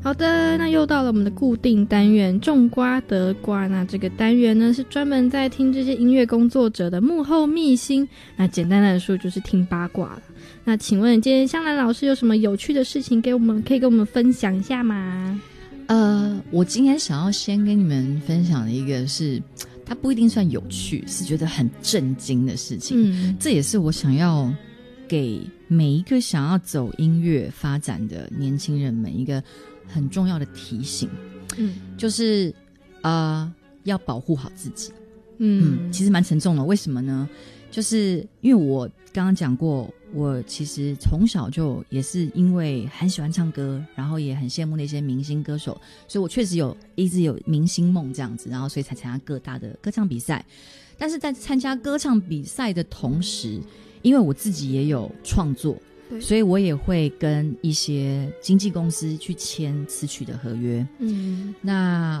好的，那又到了我们的固定单元种瓜得瓜。那这个单元呢是专门在听这些音乐工作者的幕后秘辛，那简单来说就是听八卦了。那请问今天香兰老师有什么有趣的事情可以跟我们分享一下吗？ 我今天想要先跟你们分享的一个是，它不一定算有趣，是觉得很震惊的事情。这也是我想要给每一个想要走音乐发展的年轻人们一个很重要的提醒。就是要保护好自己。其实蛮沉重的。为什么呢？就是因为我刚刚讲过，我其实从小就也是因为很喜欢唱歌，然后也很羡慕那些明星歌手，所以我确实一直有明星梦这样子，然后所以才参加各大的歌唱比赛。但是在参加歌唱比赛的同时，因为我自己也有创作，所以我也会跟一些经纪公司去签词曲的合约。那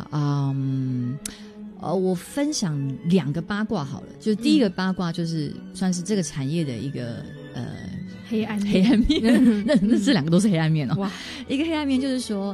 我分享2个八卦好了。就第一个八卦就是算是这个产业的一个黑暗面那这2个都是黑暗面哦。哇，一个黑暗面就是说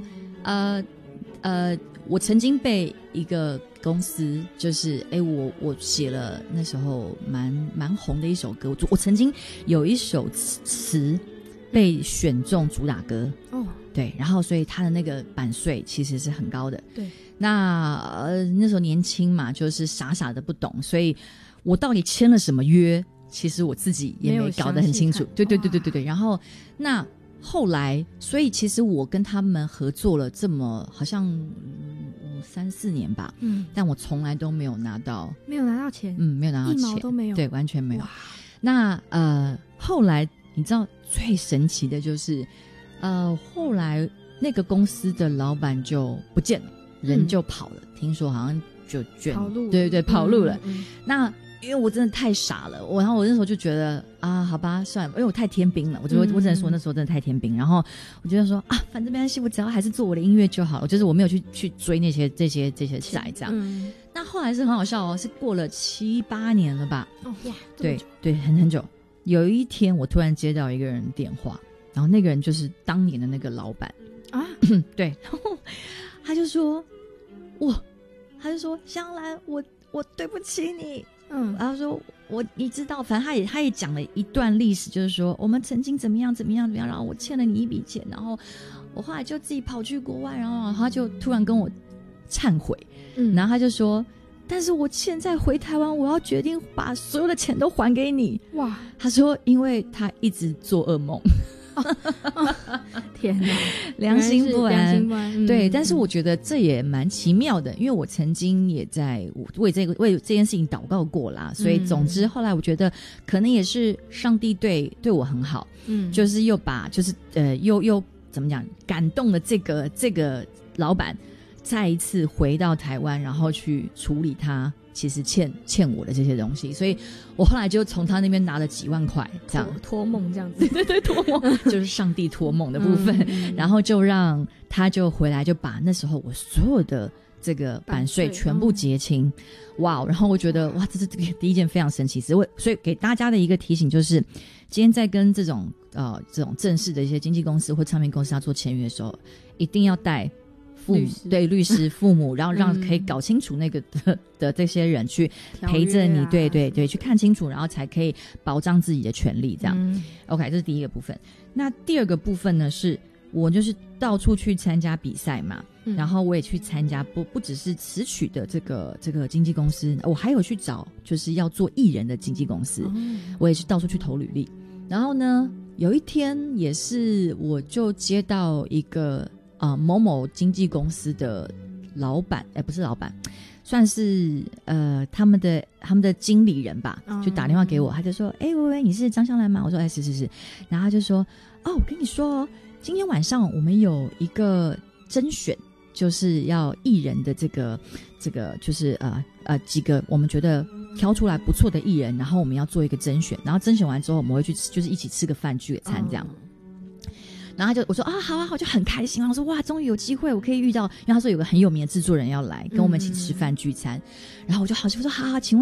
我曾经被一个公司就是我写了那时候蛮红的一首歌，我曾经有一首词被选中主打歌。对，然后所以他的那个版税其实是很高的。对，那时候年轻嘛，就是傻傻的不懂，所以我到底签了什么约，其实我自己也没搞得很清楚。对。然后那后来，所以其实我跟他们合作了这么好像3-4年吧，但我从来都没有拿到钱，没有拿到钱，1毛都没有，对，完全没有。那后来你知道最神奇的就是后来那个公司的老板就不见了，人就跑了，听说好像就跑路了，对，跑路了。那因为我真的太傻了，然后我那时候就觉得好吧，算了，因为我太天兵了，我只能说那时候真的太天兵。然后我觉得说反正没关系，我只要还是做我的音乐就好了，就是我没有去追那些债这样。那后来是很好笑哦，是过了7-8年了吧？对，很久。有一天我突然接到一个人电话，然后那个人就是当年的那个老板对，然后他就说香兰，我对不起你。然后说你知道，反正他也讲了一段历史，就是说我们曾经怎么样，然后我欠了你一笔钱，然后我后来就自己跑去国外，然后他就突然跟我忏悔，然后他就说，但是我现在回台湾，我要决定把所有的钱都还给你。哇！他说，因为他一直做噩梦。天哪，良心不安。对，但是我觉得这也蛮奇妙的，因为我曾经也在为这件事情祷告过啦，所以总之后来我觉得可能也是上帝对我很好，就是又把又怎么讲，感动了这个老板再一次回到台湾，然后去处理他其实欠我的这些东西，所以我后来就从他那边拿了几万块，这样托梦这样子。 对，托梦就是上帝托梦的部分，然后就让他就回来，就把那时候我所有的这个版税全部结清。哇！然后我觉得哇，这是第一件非常神奇事。所以给大家的一个提醒就是，今天在跟这种正式的一些经纪公司或唱片公司要做签约的时候，一定要带父母，对，律师、父母，然后让可以搞清楚那个的这些人去陪着你，对，去看清楚，然后才可以保障自己的权利，这样。OK， 这是第一个部分。那第二个部分呢，是我就是到处去参加比赛嘛，然后我也去参加不只是词曲的这个经纪公司，我还有去找就是要做艺人的经纪公司，我也是到处去投履历。然后呢，有一天也是我就接到一个某某经纪公司的老板，不是老板，算是他们的经理人吧，就打电话给我，他就说喂，你是张香兰吗？我说是。然后他就说我跟你说哦，今天晚上我们有一个甄选，就是要艺人的这个就是几个我们觉得挑出来不错的艺人，然后我们要做一个甄选，然后甄选完之后我们会去就是一起吃个饭聚个餐这样。然后我说好，就很开心。然后我说哇，终于有机会我可以遇到，因为他说有个很有名的制作人要来跟我们一起吃饭聚餐。然后我就好奇，我说好，请问